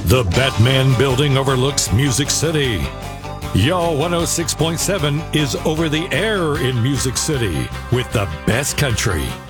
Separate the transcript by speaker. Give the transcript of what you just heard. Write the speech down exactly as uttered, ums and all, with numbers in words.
Speaker 1: The Batman Building overlooks Music City. Y'all one oh six point seven is over the air in Music City with the best country.